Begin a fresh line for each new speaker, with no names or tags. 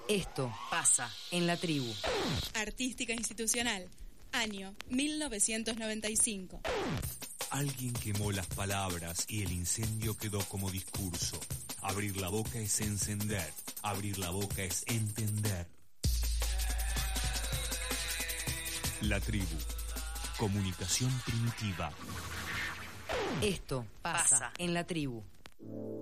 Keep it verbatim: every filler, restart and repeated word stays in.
Esto pasa en la tribu.
Artística institucional, año mil novecientos noventa y cinco.
Alguien quemó las palabras y el incendio quedó como discurso. Abrir la boca es encender, abrir la boca es entender. La tribu, comunicación primitiva.
Esto pasa en la tribu.